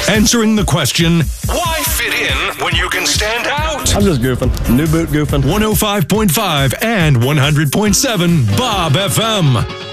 Answering the question, why fit in when you can stand out? I'm just goofing. New boot goofing. 105.5 and 100.7 Bob FM.